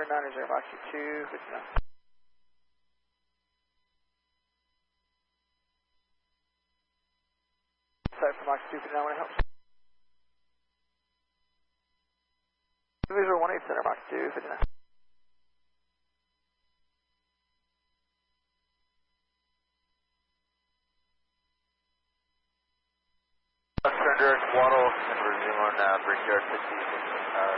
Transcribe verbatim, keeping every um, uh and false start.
Center nine zero, Fox two, fifty-nine. Sorry for Fox two, fifty-nine, when it helps. Visual one eight Center, Fox two, fifty-nine. Western direct Waddle, and resume on uh, Brickyard sixty.